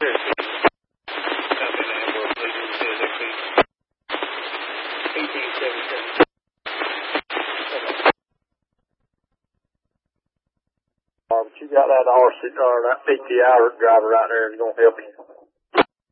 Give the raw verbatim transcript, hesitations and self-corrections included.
Copy that. We're leaving to eighteen seventy-seven. But you got that R C or that P T I driver right there is going to help you.